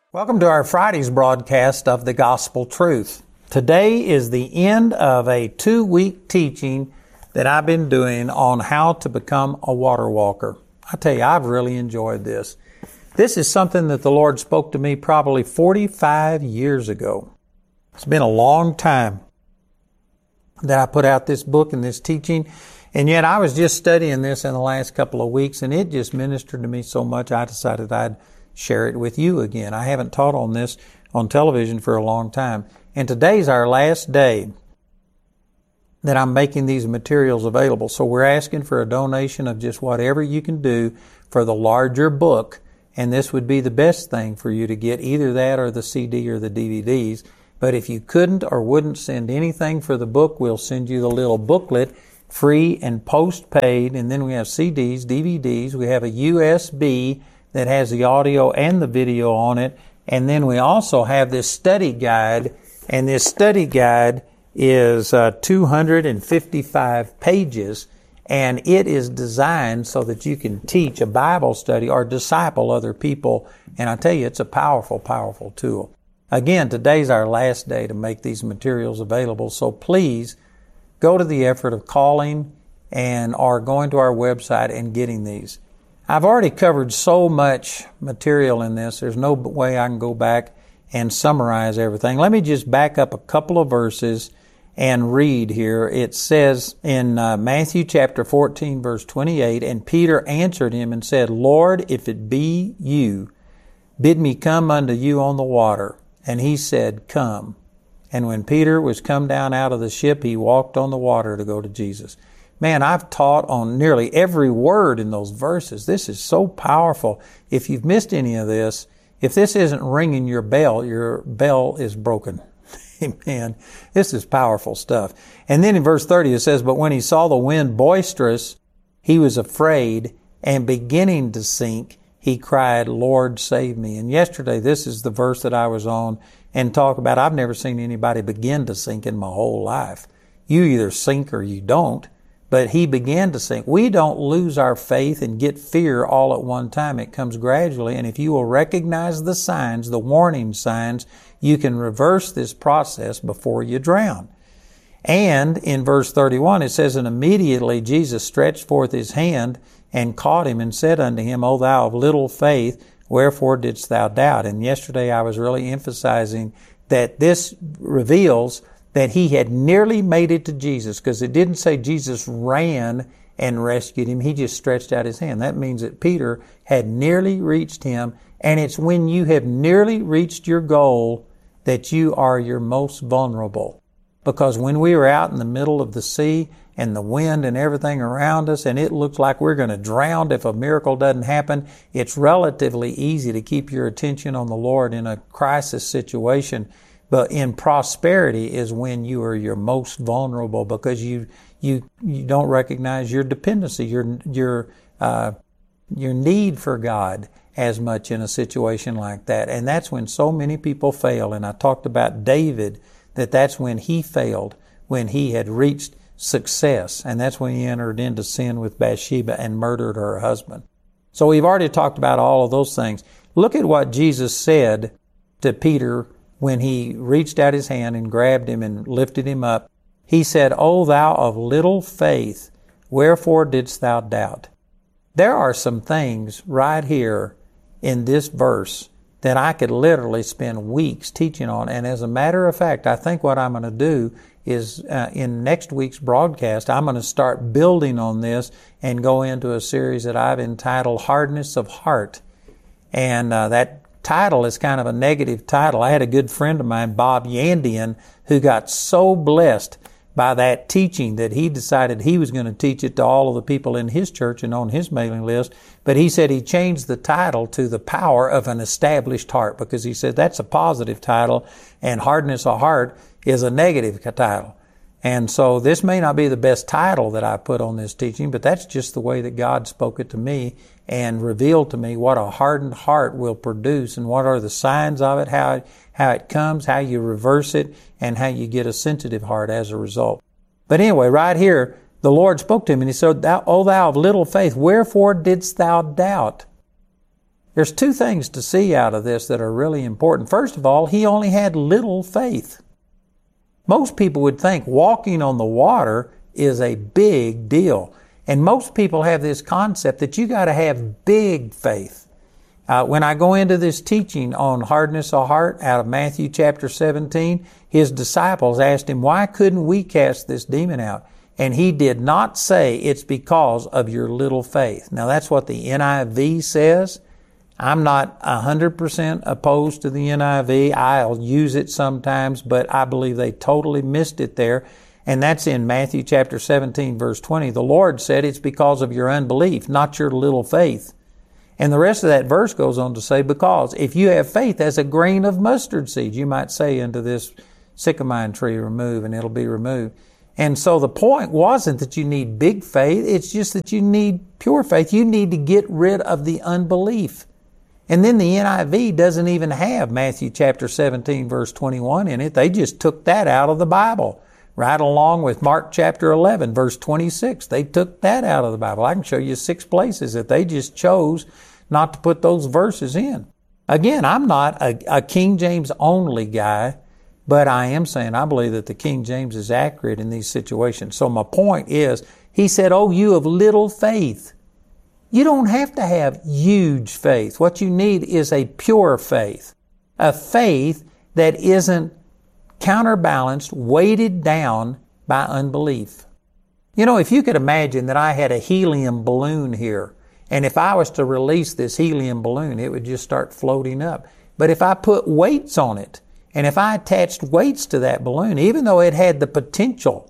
Welcome to our Friday's broadcast of the Gospel Truth. Today is the end of a 2-week teaching that I've been doing on how to become a water walker. I tell you, I've really enjoyed this. This is something that the Lord spoke to me probably 45 years ago. It's been a long time that I put out this book and this teaching, and yet I was just studying this in the last couple of weeks, and it just ministered to me so much I decided I'd share it with you again. I haven't taught on this on television for a long time. And today's our last day that I'm making these materials available. So we're asking for a donation of just whatever you can do for the larger book. And this would be the best thing for you to get, either that or the CD or the DVDs. But if you couldn't or wouldn't send anything for the book, we'll send you the little booklet, free and postpaid. And then we have CDs, DVDs. We have a USB that has the audio and the video on it. And then we also have this study guide, and this study guide is 255 pages, and it is designed so that you can teach a Bible study or disciple other people. And I tell you, it's a powerful, powerful tool. Again, today's our last day to make these materials available, so please go to the effort of calling or going to our website and getting these. I've already covered so much material in this, there's no way I can go back and summarize everything. Let me just back up a couple of verses and read here. It says in Matthew chapter 14, verse 28, "And Peter answered him and said, Lord, if it be you, bid me come unto you on the water. And he said, Come. And when Peter was come down out of the ship, he walked on the water to go to Jesus." Man, I've taught on nearly every word in those verses. This is so powerful. If you've missed any of this, if this isn't ringing your bell is broken. Amen. This is powerful stuff. And then in verse 30 it says, "But when he saw the wind boisterous, he was afraid, and beginning to sink, he cried, Lord, save me." And yesterday, this is the verse that I was on and talk about. I've never seen anybody begin to sink in my whole life. You either sink or you don't. But he began to sink. We don't lose our faith and get fear all at one time. It comes gradually. And if you will recognize the signs, the warning signs, you can reverse this process before you drown. And in verse 31, it says, "And immediately Jesus stretched forth his hand and caught him and said unto him, O thou of little faith, wherefore didst thou doubt?" And yesterday I was really emphasizing that this reveals that he had nearly made it to Jesus, because it didn't say Jesus ran and rescued him. He just stretched out his hand. That means that Peter had nearly reached him, and it's when you have nearly reached your goal that you are your most vulnerable. Because when we were out in the middle of the sea and the wind and everything around us, and it looks like we're going to drown if a miracle doesn't happen, it's relatively easy to keep your attention on the Lord in a crisis situation. But in prosperity is when you are your most vulnerable, because you don't recognize your dependency, your need for God as much in a situation like that. And that's when so many people fail. And I talked about David, that's when he failed, when he had reached success. And that's when he entered into sin with Bathsheba and murdered her husband. So we've already talked about all of those things. Look at what Jesus said to Peter when he reached out his hand and grabbed him and lifted him up. He said, "O thou of little faith, wherefore didst thou doubt?" There are some things right here in this verse that I could literally spend weeks teaching on. And as a matter of fact, I think what I'm going to do is in next week's broadcast, I'm going to start building on this and go into a series that I've entitled Hardness of Heart. And that title is kind of a negative title. I had a good friend of mine, Bob Yandian, who got so blessed by that teaching that he decided he was going to teach it to all of the people in his church and on his mailing list. But he said he changed the title to The Power of an Established Heart, because he said that's a positive title and Hardness of Heart is a negative title. And so this may not be the best title that I put on this teaching, but that's just the way that God spoke it to me and revealed to me what a hardened heart will produce and what are the signs of it, how it comes, how you reverse it, and how you get a sensitive heart as a result. But anyway, right here, the Lord spoke to him and he said, O thou of little faith, wherefore didst thou doubt? There's two things to see out of this that are really important. First of all, he only had little faith. Most people would think walking on the water is a big deal. And most people have this concept that you got to have big faith. When I go into this teaching on hardness of heart out of Matthew chapter 17, his disciples asked him, why couldn't we cast this demon out? And he did not say it's because of your little faith. Now that's what the NIV says. I'm not 100% opposed to the NIV. I'll use it sometimes, but I believe they totally missed it there. And that's in Matthew chapter 17, verse 20. The Lord said it's because of your unbelief, not your little faith. And the rest of that verse goes on to say, because if you have faith as a grain of mustard seed, you might say unto this sycamore tree, remove, and it'll be removed. And so the point wasn't that you need big faith. It's just that you need pure faith. You need to get rid of the unbelief. And then the NIV doesn't even have Matthew chapter 17, verse 21 in it. They just took that out of the Bible. Right along with Mark chapter 11, verse 26. They took that out of the Bible. I can show you 6 places that they just chose not to put those verses in. Again, I'm not a King James only guy, but I am saying I believe that the King James is accurate in these situations. So my point is, he said, oh, you of little faith. You don't have to have huge faith. What you need is a pure faith. A faith that isn't counterbalanced, weighted down by unbelief. You know, if you could imagine that I had a helium balloon here, and if I was to release this helium balloon, it would just start floating up. But if I put weights on it, and if I attached weights to that balloon, even though it had the potential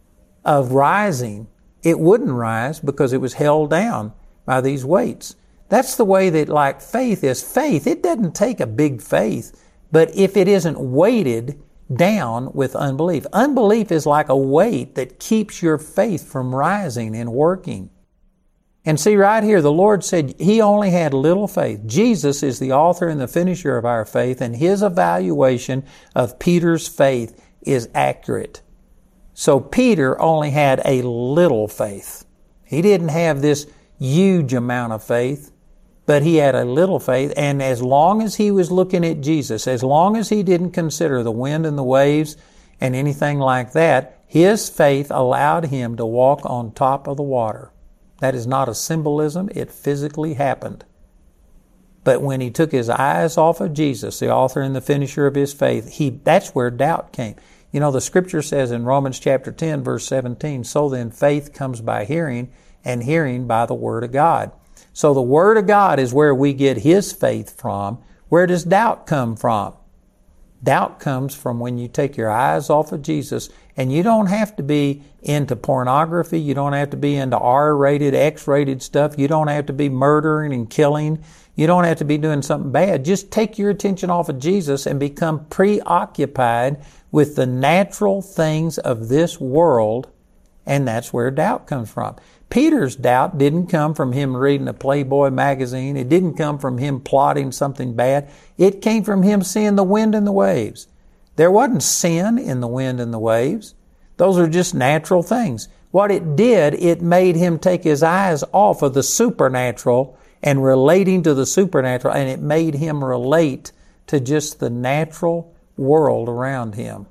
of rising, it wouldn't rise because it was held down by these weights. That's the way that, like, faith is. Faith, it doesn't take a big faith, but if it isn't weighted down with unbelief. Unbelief is like a weight that keeps your faith from rising and working. And see right here, the Lord said he only had little faith. Jesus is the author and the finisher of our faith, and his evaluation of Peter's faith is accurate. So Peter only had a little faith. He didn't have this huge amount of faith, but he had a little faith. And as long as he was looking at Jesus, as long as he didn't consider the wind and the waves and anything like that, his faith allowed him to walk on top of the water. That is not a symbolism. It physically happened. But when he took his eyes off of Jesus, the author and the finisher of his faith, that's where doubt came. You know, the scripture says in Romans chapter 10, verse 17, so then faith comes by hearing, and hearing by the Word of God. So the Word of God is where we get his faith from. Where does doubt come from? Doubt comes from when you take your eyes off of Jesus, and you don't have to be into pornography. You don't have to be into R-rated, X-rated stuff. You don't have to be murdering and killing. You don't have to be doing something bad. Just take your attention off of Jesus and become preoccupied with the natural things of this world, and that's where doubt comes from. Peter's doubt didn't come from him reading a Playboy magazine. It didn't come from him plotting something bad. It came from him seeing the wind and the waves. There wasn't sin in the wind and the waves. Those are just natural things. What it did, it made him take his eyes off of the supernatural and relating to the supernatural, and it made him relate to just the natural world around him.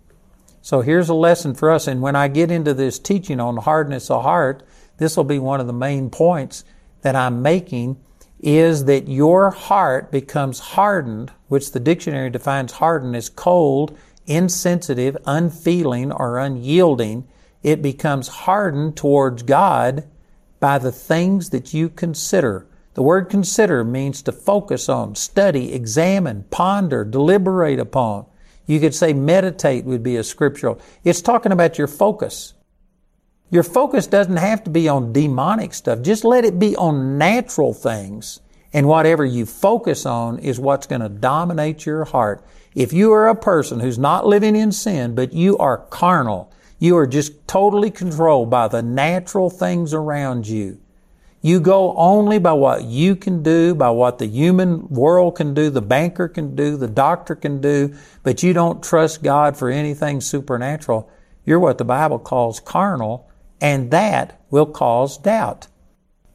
So here's a lesson for us, and when I get into this teaching on hardness of heart, this will be one of the main points that I'm making, is that your heart becomes hardened, which the dictionary defines hardened as cold, insensitive, unfeeling, or unyielding. It becomes hardened towards God by the things that you consider. The word consider means to focus on, study, examine, ponder, deliberate upon. You could say meditate would be a scriptural. It's talking about your focus. Your focus doesn't have to be on demonic stuff. Just let it be on natural things. And whatever you focus on is what's going to dominate your heart. If you are a person who's not living in sin, but you are carnal, you are just totally controlled by the natural things around you. You go only by what you can do, by what the human world can do, the banker can do, the doctor can do, but you don't trust God for anything supernatural. You're what the Bible calls carnal, and that will cause doubt.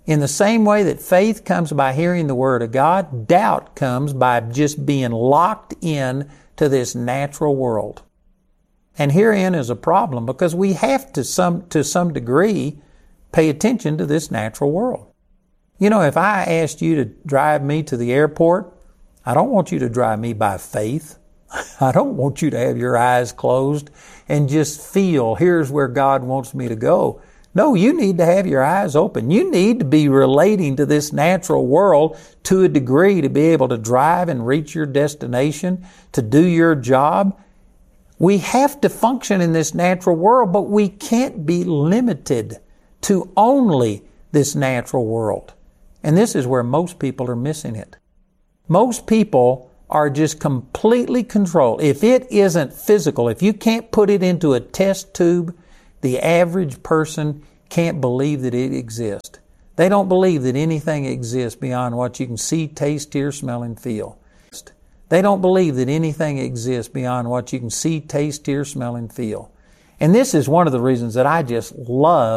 In the same way that faith comes by hearing the Word of God, doubt comes by just being locked in to this natural world. And herein is a problem because we have to some degree pay attention to this natural world. You know, if I asked you to drive me to the airport, I don't want you to drive me by faith. I don't want you to have your eyes closed and just feel, here's where God wants me to go. No, you need to have your eyes open. You need to be relating to this natural world to a degree to be able to drive and reach your destination, to do your job. We have to function in this natural world, but we can't be limited to only this natural world. And this is where most people are missing it. Most people are just completely controlled. If it isn't physical, if you can't put it into a test tube, the average person can't believe that it exists. They don't believe that anything exists beyond what you can see, taste, hear, smell, and feel. They don't believe that anything exists beyond what you can see, taste, hear, smell, and feel. And this is one of the reasons that I just love